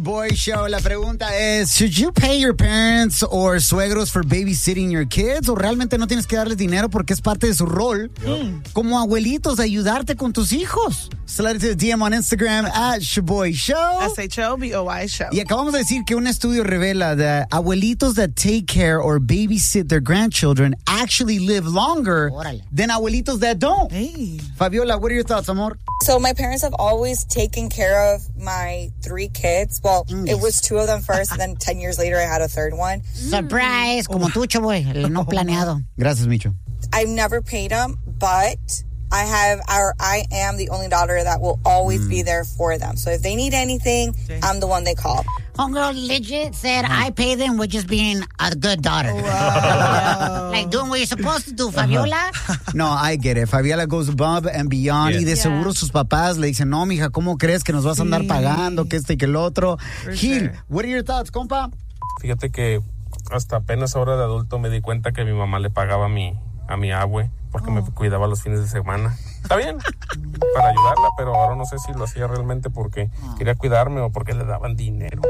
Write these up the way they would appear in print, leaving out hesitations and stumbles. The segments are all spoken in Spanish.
Shaboy Show. La pregunta es, should you pay your parents or suegros for babysitting your kids? ¿O realmente no tienes que darles dinero porque es parte de su rol como abuelitos de ayudarte con tus hijos? Slide it to the DM on Instagram at Shaboy Show. SHOBOY Show. Y acabamos de decir que un estudio revela that abuelitos that take care or babysit their grandchildren actually live longer than abuelitos that don't. Hey. Fabiola, what are your thoughts, amor? So my parents have always taken care of my 3 kids. Well, it was 2 of them first, and then 10 years later I had a third one. Surprise, como tú, Chaboy, el no planeado. Gracias, Micho. I've never paid them, but I am the only daughter that will always be there for them. So if they need anything, I'm the one they call. Homegirl legit said, I pay them with just being a good daughter. Like doing what you're supposed to do, Fabiola. No, I get it. Fabiola goes above and beyond. Y de seguro sus papás le dicen, no, mija, ¿cómo crees que nos vas a andar pagando? Que este y que el otro. Gil, what are your thoughts, compa? Fíjate que hasta apenas ahora de adulto me di cuenta que mi mamá le pagaba a mi abue porque me cuidaba los fines de semana. Está bien, para ayudarla, pero ahora no sé si lo hacía realmente porque quería cuidarme o porque le daban dinero.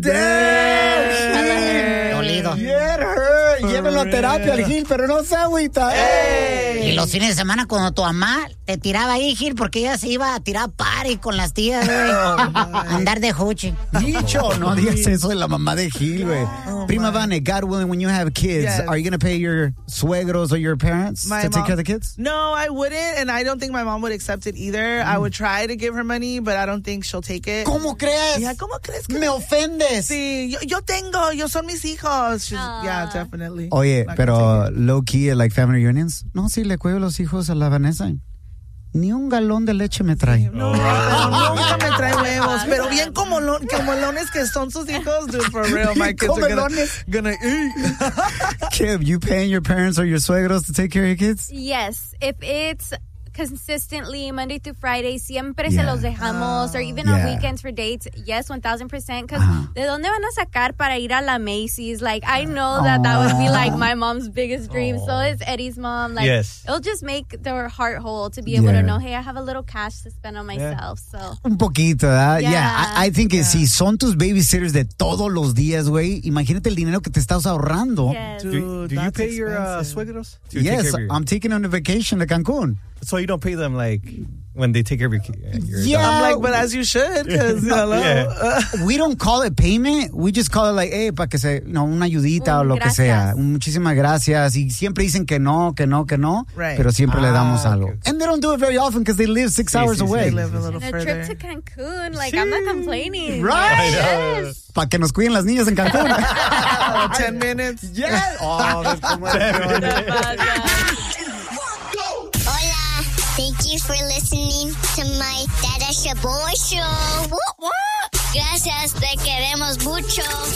Dolido. Llévenlo a terapia al Gil, pero no se agüita. Y los fines de semana cuando tu mamá te tiraba ahí, Gil, porque ella se iba a tirar party con las tías, güey. Andar de huchi. Dicho, no digas eso de la mamá de Gil, güey. Prima Vane, God willing, when you have kids, are you going to pay your suegros or your parents to take care of the kids? No, I wouldn't, and I don't think my mom would accept it either. I would try to give her money, but I don't think she'll take it. ¿Cómo crees? Yeah, ¿cómo crees que me ofendes? Sí, yo son mis hijos. Yeah, definitely. Oye, pero low key, like family reunions, no, sí le cuido los hijos a la Vanessa. Ni un galón de leche me trae. No, nunca me trae huevos. Pero bien comolones que son sus hijos, dude, for real. My kids are gonna eat. Kim, you paying your parents or your suegros to take care of your kids? Yes. If it's consistently Monday through Friday, siempre se los dejamos, or even on weekends for dates, yes, 1000%, because ¿de dónde van a sacar para ir a la Macy's? Like, I know that would be like my mom's biggest dream, so is Eddie's mom. Like, it'll just make their heart whole to be able to know, hey, I have a little cash to spend on myself, so. Un poquito, ¿verdad? I think que si son tus babysitters de todos los días, güey, imagínate el dinero que te estás ahorrando. Yes. Dude, do you pay your suegros? Yes, I'm taking on a vacation to Cancun. So you don't pay them like when they take care of your I'm like, but as you should, because we don't call it payment. We just call it like, hey, para que se, una ayudita o lo que sea. Muchísimas gracias. Y siempre dicen que no. Right. Pero siempre le damos algo. And they don't do it very often because they live 6 hours away. They live a little further. A trip to Cancun, like, I'm not complaining. Right? Yes. Para que nos cuiden las niñas en Cancún. 10 minutes. Yes. Hola, thank you for listening to my Dada Shaboy Show. Gracias, te queremos mucho.